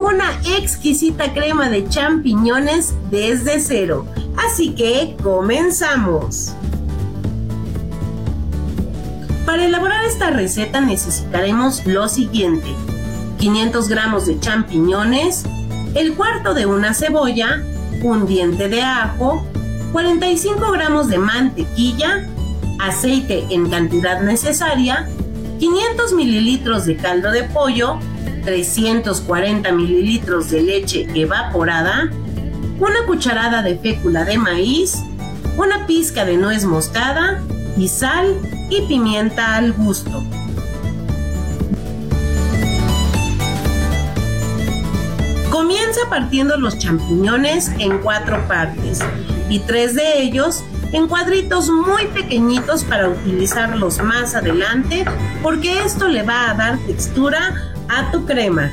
una exquisita crema de champiñones desde cero. Así que comenzamos. Para elaborar esta receta necesitaremos lo siguiente: 500 gramos de champiñones, el cuarto de una cebolla, un diente de ajo, 45 gramos de mantequilla, aceite en cantidad necesaria, 500 mililitros de caldo de pollo, 340 mililitros de leche evaporada, una cucharada de fécula de maíz, una pizca de nuez moscada y sal y pimienta al gusto. Comienza partiendo los champiñones en 4 partes y 3 de ellos en cuadritos muy pequeñitos para utilizarlos más adelante, porque esto le va a dar textura a tu crema.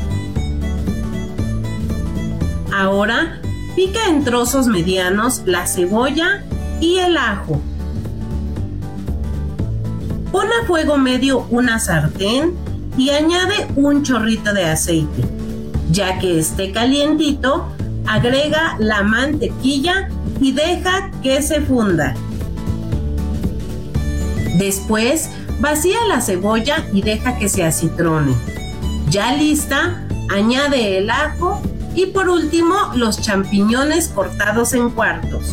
Ahora pica en trozos medianos la cebolla y el ajo. Pon a fuego medio una sartén y añade un chorrito de aceite. Ya que esté calientito, agrega la mantequilla y deja que se funda. Después, vacía la cebolla y deja que se acitrone. Ya lista, añade el ajo y por último los champiñones cortados en cuartos.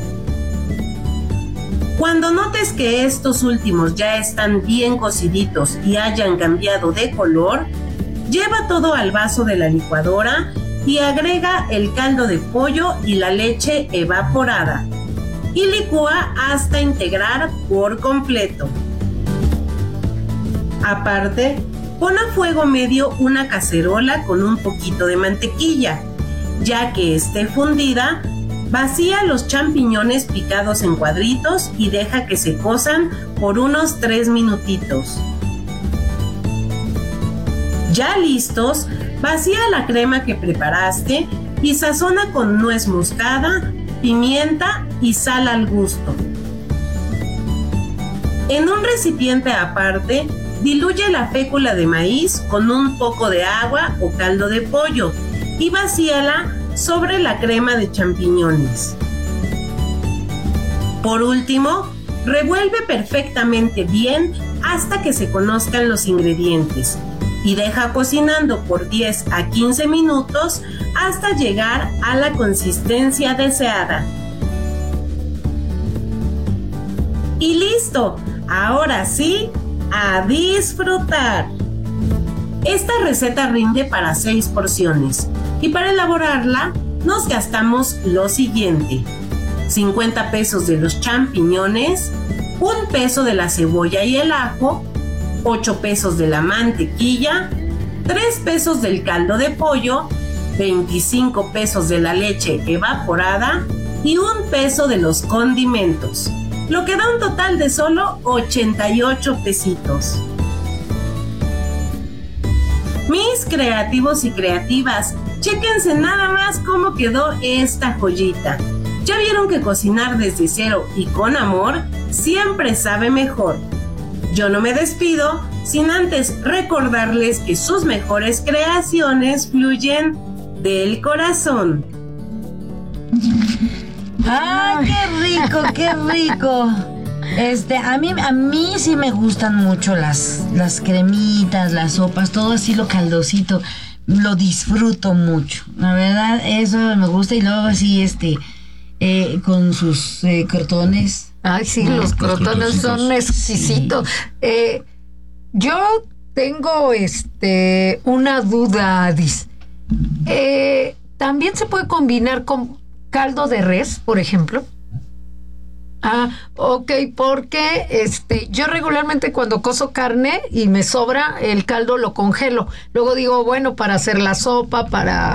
Cuando notes que estos últimos ya están bien cociditos y hayan cambiado de color, lleva todo al vaso de la licuadora y agrega el caldo de pollo y la leche evaporada y licúa hasta integrar por completo. Aparte, pon a fuego medio una cacerola con un poquito de mantequilla. Ya que esté fundida, vacía los champiñones picados en cuadritos y deja que se cosan por unos 3 minutitos. Ya listos, vacía la crema que preparaste y sazona con nuez moscada, pimienta y sal al gusto. En un recipiente aparte, diluye la fécula de maíz con un poco de agua o caldo de pollo y vacíala sobre la crema de champiñones. Por último, revuelve perfectamente bien hasta que se conozcan los ingredientes y deja cocinando por 10 a 15 minutos hasta llegar a la consistencia deseada. Y listo, ahora sí, a disfrutar. Esta receta rinde para 6 porciones y para elaborarla nos gastamos lo siguiente: 50 pesos de los champiñones, 1 peso de la cebolla y el ajo, 8 pesos de la mantequilla, 3 pesos del caldo de pollo, 25 pesos de la leche evaporada y 1 peso de los condimentos, lo que da un total de solo 88 pesitos. Mis creativos y creativas, chéquense nada más cómo quedó esta joyita. ¿Ya vieron que cocinar desde cero y con amor siempre sabe mejor? Yo no me despido sin antes recordarles que sus mejores creaciones fluyen del corazón. ¡Ay, qué rico, qué rico! A mí sí me gustan mucho las cremitas, las sopas, todo así lo caldosito. Lo disfruto mucho. La verdad, eso me gusta. Y luego así, con sus crotones. Ay, sí, los crotones son exquisitos. Yo tengo una duda, Adis. ¿También se puede combinar con caldo de res, por ejemplo? Ah, ok, porque yo regularmente cuando cozo carne y me sobra el caldo lo congelo. Luego digo, bueno, para hacer la sopa,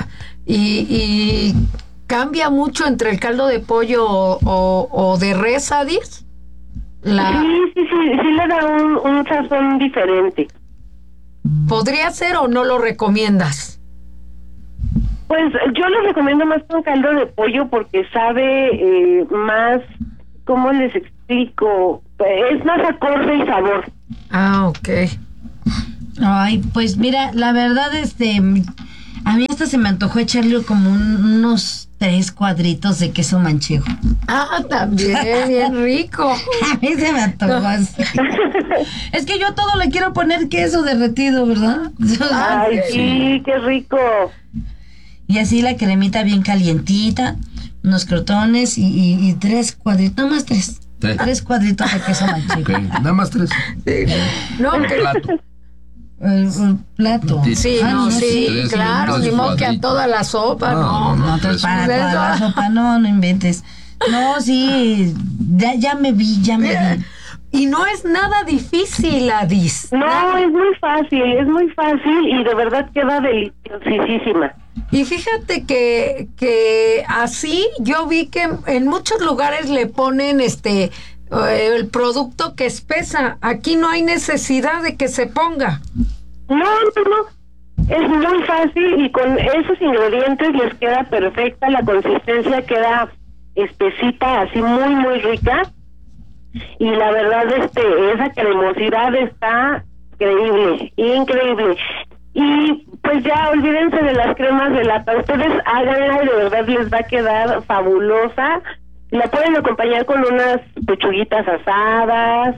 y cambia mucho entre el caldo de pollo o de res, Adis. Sí le da un sazón diferente. ¿Podría ser o no lo recomiendas? Pues yo lo recomiendo más con caldo de pollo porque sabe más, ¿cómo les explico? Es más acorde y sabor. Ah, ok. Ay, pues mira, la verdad, A mí hasta se me antojó echarle como unos 3 cuadritos de queso manchego. Ah, también, bien rico. A mí se me antojó así. Es que yo a todo le quiero poner queso derretido, ¿verdad? Ay, sí, qué rico. Y así la cremita bien calientita, unos crotones y 3 cuadritos, no más 3. 3 cuadritos de queso manchego. Ok, nada más 3. No, Un que- plato. El plato. sí, Ah, no, sí, tres, claro, tres ni modo que a cuadritos. toda la sopa, No, no. No, entonces para Pues toda la eso. sopa, no inventes. No, sí, ya me vi. Y no es nada difícil, Adis. No, es muy fácil y de verdad queda deliciosísima. Y fíjate que así yo vi que en muchos lugares le ponen el producto que espesa. Aquí no hay necesidad de que se ponga. No. Es muy fácil y con esos ingredientes les queda perfecta. La consistencia queda espesita, así muy, muy rica. Y la verdad, esa cremosidad está increíble. Y pues ya olvídense de las cremas de lata. Ustedes háganla y de verdad les va a quedar fabulosa. La pueden acompañar con unas pechuguitas asadas,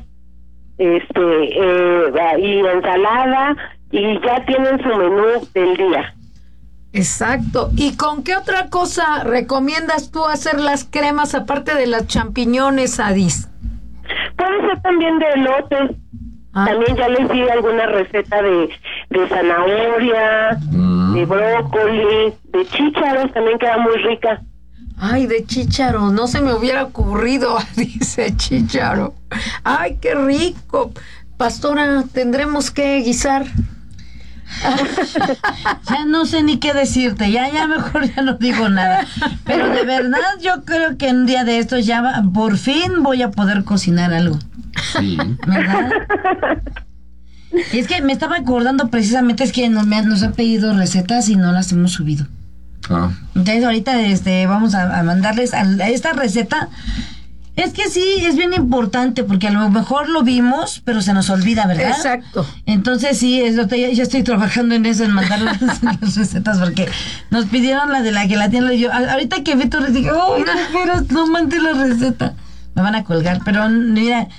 y ensalada, y ya tienen su menú del día. Exacto. ¿Y con qué otra cosa recomiendas tú hacer las cremas aparte de las champiñones, Adis? Puede ser también de elote. Ah. También ya les di alguna receta de zanahoria, de brócoli, de chícharos, también queda muy rica. Ay, de chícharo, no se me hubiera ocurrido, dice chícharo. Ay, qué rico. Pastora, tendremos que guisar. Ya no sé ni qué decirte, ya mejor ya no digo nada. Pero de verdad yo creo que un día de estos por fin voy a poder cocinar algo. Sí. ¿Verdad? Y es que me estaba acordando precisamente, es que nos han pedido recetas y no las hemos subido. Ah. Entonces ahorita vamos a mandarles a esta receta. Es que sí, es bien importante porque a lo mejor lo vimos, pero se nos olvida, ¿verdad? Exacto. Entonces sí, ya estoy trabajando en eso, en mandar las recetas, porque nos pidieron la de la gelatina. Y yo, ahorita que vi tú les dije, ¡oh, no mandé la receta! Me van a colgar, pero mira,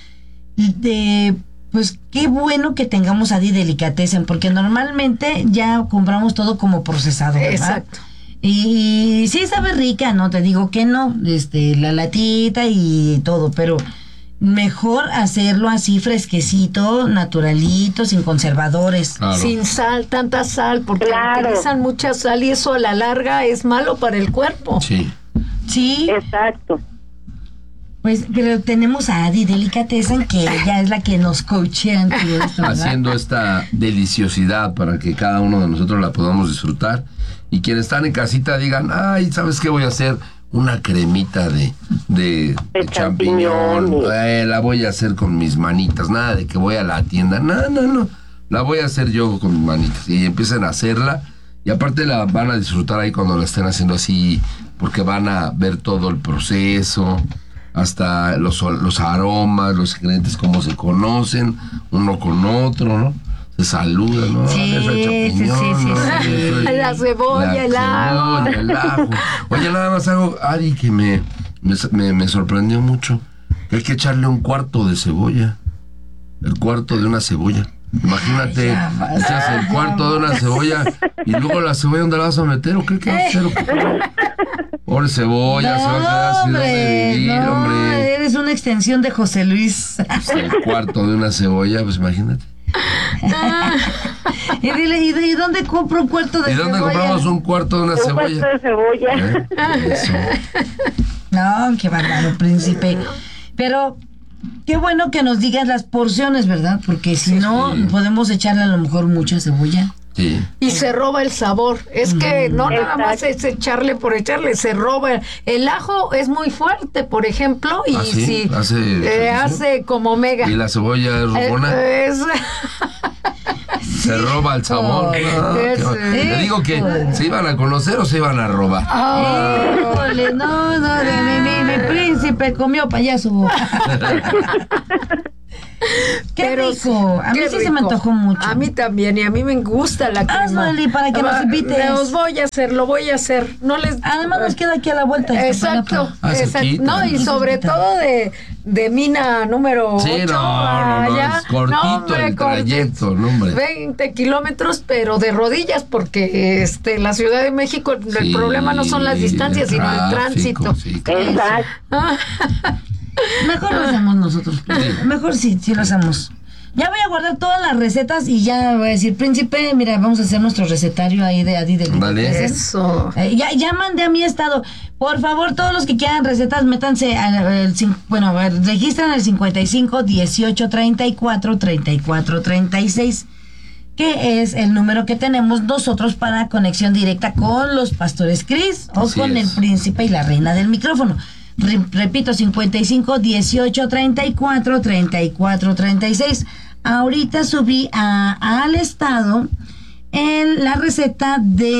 pues qué bueno que tengamos Adi Delicatessen, porque normalmente ya compramos todo como procesado, ¿verdad? Exacto. Y sí sabe rica, no te digo que no, la latita y todo, pero mejor hacerlo así fresquecito, naturalito, sin conservadores. Claro. Sin sal, tanta sal, porque Claro. utilizan mucha sal y eso a la larga es malo para el cuerpo. Sí. Sí, Exacto. pues, pero tenemos a Adi Delicatessen, que ella es la que nos coachea en todo esto, ¿verdad? Haciendo esta deliciosidad para que cada uno de nosotros la podamos disfrutar. Y quienes están en casita digan, ay, ¿sabes qué voy a hacer? Una cremita de champiñón. La voy a hacer con mis manitas. Nada de que voy a la tienda. No. La voy a hacer yo con mis manitas. Y empiezan a hacerla. Y aparte la van a disfrutar ahí cuando la estén haciendo así, porque van a ver todo el proceso, hasta los aromas, los ingredientes, cómo se conocen uno con otro, ¿no? Se saludan, ¿no? Sí, Eso es champiñón, sí. ¿no? La cebolla, el ajo. El ajo. Oye, nada más algo, Ari, que me sorprendió mucho. Hay que echarle un cuarto de cebolla. El cuarto de una cebolla. Imagínate, echas el cuarto de una cebolla y luego la cebolla, ¿dónde la vas a meter? ¿O qué vas a hacer? Pobre cebolla, se va a quedar sin dónde vivir, hombre. Eres una extensión de José Luis. Pues el cuarto de una cebolla, pues imagínate. Y dile, ¿y dónde compro un cuarto de ¿Y cebolla? dónde compramos un cuarto de una Un cuarto cebolla? de cebolla. Eso. No, qué bárbaro, príncipe. Pero qué bueno que nos digas las porciones, ¿verdad? Porque si no, podemos echarle a lo mejor mucha cebolla. Sí. Y se roba el sabor. Es que no nada más es echarle por echarle, se roba. El ajo es muy fuerte, por ejemplo, y ¿Ah, sí? sí, ¿Hace hace como mega. ¿Y la cebolla es rubona? Se roba el sabor. Te digo que se iban a conocer o se iban a robar. Híjole, no, mi príncipe comió payaso. ¡Qué Pero rico! A mí qué sí se me rico. antojó mucho. A mí también, y a mí me gusta la crema. Hazlo, Eli, para que nos invites. Los voy a hacer, lo voy a hacer. No les... Además nos queda aquí a la vuelta. Exacto, Ah, exacto. cerquita. No, y Aquí sobre cerquita. todo de Mina número 8. Sí, no, es cortito el trayecto, no, hombre. 20 kilómetros, pero de rodillas, porque la Ciudad de México, el Sí, problema no son las distancias, sino el tránsito. Sí, claro. Exacto. Mejor lo hacemos nosotros. Mejor sí lo hacemos. Ya voy a guardar todas las recetas y ya voy a decir, príncipe, mira, vamos a hacer nuestro recetario ahí de Adi del Vale. Eso. Ya mandé a mi estado. Por favor, todos los que quieran recetas, métanse registran el 55 18 34 34 36, que es el número que tenemos nosotros para conexión directa con los pastores Cris o Así con es. el príncipe y la reina del micrófono. Repito, 55 18 34 34 36. Ahorita subí al estado en la receta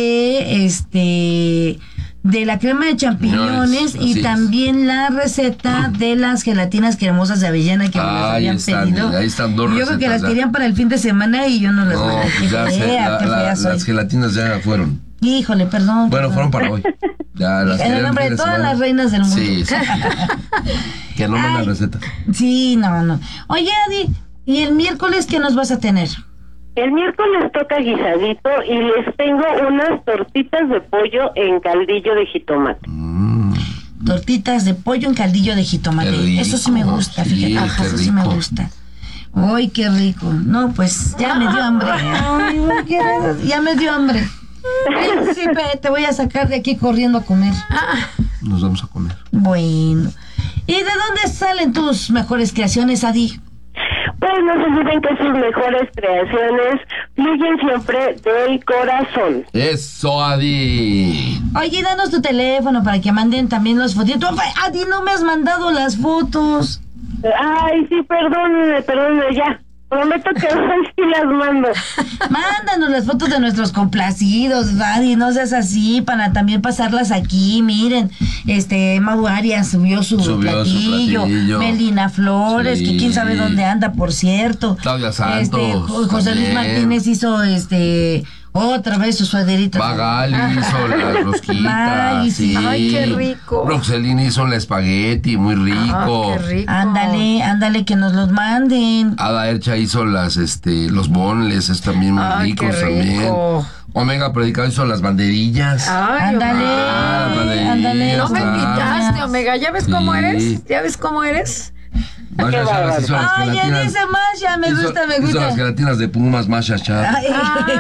de la crema de champiñones Así y es. también la receta de las gelatinas cremosas de avellana que me las Ahí habían están, pedido. ahí están dos Yo creo que recetas las ya. querían para el fin de semana y yo no las voy No, a pues ya qué fea soy. las gelatinas ya fueron. Híjole, perdón. Bueno, perdón. fueron para hoy. Ya las En el querían nombre fin de todas semana. las reinas del mundo. Sí, sí. Que no mandan Ay. recetas. Sí, no. Oye, Adi, ¿y el miércoles qué nos vas a tener? El miércoles toca guisadito y les tengo unas tortitas de pollo en caldillo de jitomate. Tortitas de pollo en caldillo de jitomate. Qué rico, Eso sí me gusta, sí, fíjate. qué Eso sí me rico. gusta. ¡Ay, qué rico! No, pues ya me dio hambre. Ay, no quieres, ya me dio hambre. Príncipe, te voy a sacar de aquí corriendo a comer. Nos vamos a comer. Bueno. ¿Y de dónde salen tus mejores creaciones, Adi? Pues no se olviden que sus mejores creaciones fluyen siempre del corazón. Eso, Adi. Oye, danos tu teléfono para que manden también las fotitos. Adi, no me has mandado las fotos. Ay, sí, perdónenme ya. Prometo que hoy sí las mando. Mándanos las fotos de nuestros complacidos, Adi, no seas así, para también pasarlas aquí. Miren, Mau Arias subió su platillo. Melina Flores, Sí. que quién sabe dónde anda, por cierto. Claudia Santos, José Luis también. Martínez hizo otra vez su suaderito. Magali hizo la rosquita. Magali, sí. Ay, qué rico. Roxelín hizo el espagueti, muy rico. Ah, qué rico. Ándale, que nos los manden. Ada Ercha hizo los bonles, es también muy Ay, ricos qué también. rico. Omega Predicado hizo las banderillas. Ay, Ándale, Omega. ándale. No me Claro. invitaste, Omega. ¿Ya ves cómo Sí. eres? ¿Ya ves cómo eres? Masha Chávez hizo las Oye, gelatinas. dice Masha, me hizo- gusta. Hizo las gelatinas de Pumas, Masha Chávez. Ay,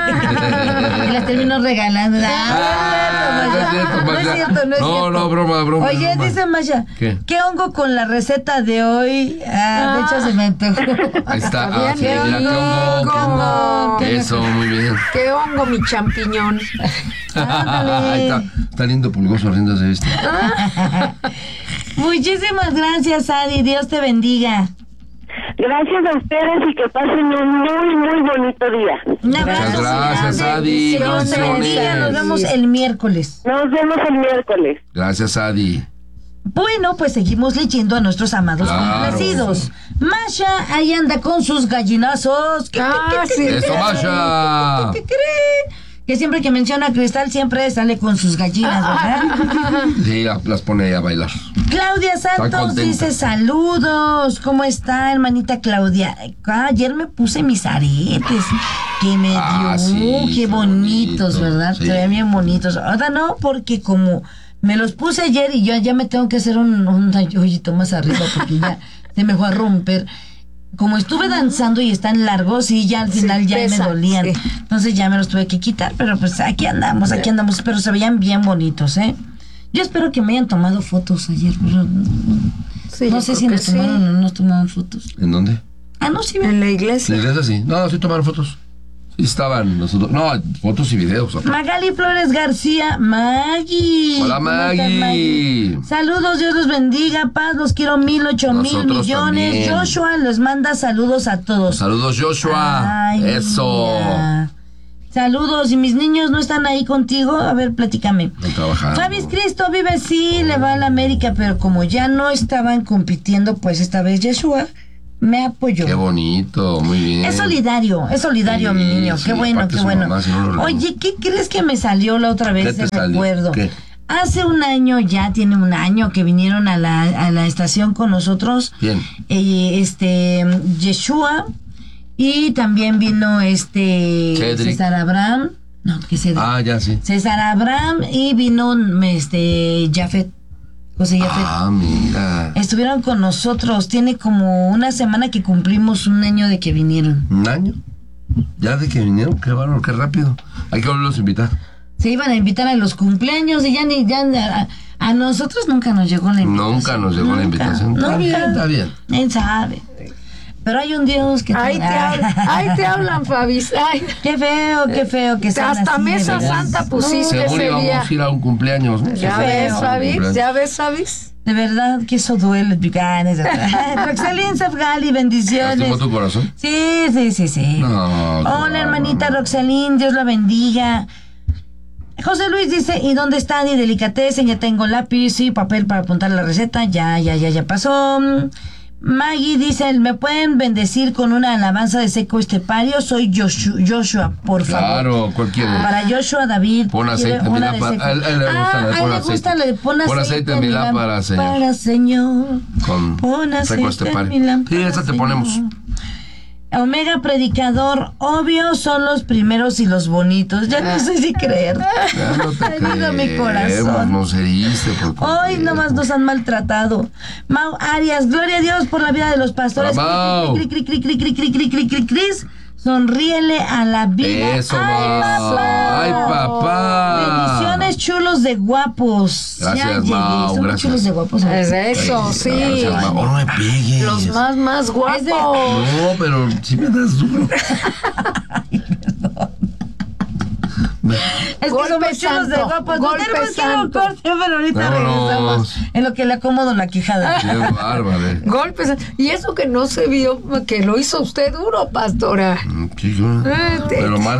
y las termino regalando. No es cierto, No es Masha. cierto, no es cierto. No, broma. Oye, broma. dice Masha, ¿Qué? hongo con la receta de hoy? De hecho se me antojó. Ahí está. Bien, Sí, mira, qué rico. hongo. Eso, muy bien. Qué hongo, mi champiñón. Ahí está lindo pulgoso riéndose de esto. Muchísimas gracias, Adi. Dios te bendiga. Gracias a ustedes y que pasen un muy, muy bonito día. Un abrazo Muchas gracias, grande. Adi. Dios te bendiga. Nos vemos el miércoles. Nos vemos el miércoles. Gracias, Adi. Bueno, pues seguimos leyendo a nuestros amados Claro. complacidos. Masha ahí anda con sus gallinazos. Sí. Eso, Masha. ¿Qué cree? Que siempre que menciona a Cristal siempre sale con sus gallinas, ¿verdad? Sí, las pone ahí a bailar. Claudia Santos contenta. dice saludos. ¿Cómo está, hermanita Claudia? Ayer me puse mis aretes. Que me dio. Sí, Qué bonitos, bonito, ¿verdad? sí. Se ven bien bonitos. Ahora no, porque como me los puse ayer y yo ya me tengo que hacer un hoyito más arriba porque ya se me fue a romper. Como estuve danzando y están largos y ya al final ya pesa, me dolían. sí. Entonces ya me los tuve que quitar, pero pues aquí andamos, pero se veían bien bonitos, ¿eh? Yo espero que me hayan tomado fotos ayer, pero Sí, no yo sé creo si que nos tomaron o no nos tomaron fotos. ¿En dónde? No, sí, En la En iglesia. la iglesia sí. No, sí tomaron fotos. Sí estaban nosotros. No, fotos y videos. Magali Flores García, Maggie. Hola, ¿Cómo estás, Maggie. Saludos, Dios los bendiga, paz, los quiero 1,000,000,000 Nosotros millones. también. Joshua les manda saludos a todos. Saludos, Joshua. Ay, Eso. mira. Saludos, ¿y mis niños no están ahí contigo? A ver, platícame. Están trabajando. Fabis Cristo vive, sí, le va a la América, pero como ya no estaban compitiendo, pues esta vez Yeshua me apoyó. Qué bonito, muy bien. Es solidario, Sí, mi niño. sí, Qué bueno, aparte qué su bueno. mamá, si no lo Oye, ¿qué crees que me salió la otra vez? ¿Qué te Ese salió? recuerdo. ¿Qué? Hace un año, ya tiene un año que vinieron a la estación con nosotros. Bien. Yeshua, y también vino Cedric. César Abraham. No, que Cedric. Ah, ya sí. César Abraham, y vino Jafet. José Jafet. Ah, mira. Estuvieron con nosotros. Tiene como una semana que cumplimos un año de que vinieron. ¿Un año? Ya de que vinieron, qué bárbaro, qué rápido. Hay que volverlos a invitar. Se iban a invitar a los cumpleaños y a nosotros nunca nos llegó la invitación. Nunca nos llegó la invitación. Está bien, está bien. Él sabe. Pero hay un Dios que... Ahí te hablan, Fabis. Ay, Qué feo que sean hasta así, de mesa verdad. santa pusiste Seguro ese íbamos día. a ir a un cumpleaños, ¿no? Ya Qué ves, feo. Fabis, ya ves, Fabis. De verdad que eso duele. Roxelín Safgali, bendiciones. ¿Lastimó tu corazón? Sí. No. Hola, hermanita Roxelín, Dios la bendiga. José Luis dice, ¿y dónde están? Y delicatessen, ya tengo lápiz y papel para apuntar la receta. Ya pasó. Maggie dice, ¿me pueden bendecir con una alabanza de Seco Estepario? Soy Joshua, por favor. Claro, cualquiera. Para Joshua David. Pon aceite en mi una de lámpara. Seco. A él le gusta la de pon le aceite. gusta la de Pon aceite en mi lámpara, señor. Para Señor. Con Pon aceite Seco Estepario. en mi lámpara, Sí, esa te Señor. ponemos. Omega Predicador, obvio son los primeros y los bonitos. Ya no sé si creer. Ya no te Ayuda mi creemos, corazón. nos heriste por Hoy completo. nomás nos han maltratado. Mau Arias, gloria a Dios por la vida de los pastores. Bravo. Cris, sonríele a la vida. Eso, Ay, Mau. papá. Ay, papá. Bendiciones, chulos de guapos. Gracias, ya llegué. Mau, Son gracias. chulos de guapos. Es eso, sí. Gracias, Mau. Oh, no me pegues. Los más guapos. No, pero si me das duro. Es que Golpe somos chulos de santo, guapos. golpe Nos tenemos que ir a un santo. corte, pero ahorita Vámonos. regresamos. En lo que le acomodo la quijada. Qué bárbaro. Golpes. Y eso que no se vio, que lo hizo usted duro, pastora. Sí, pero mal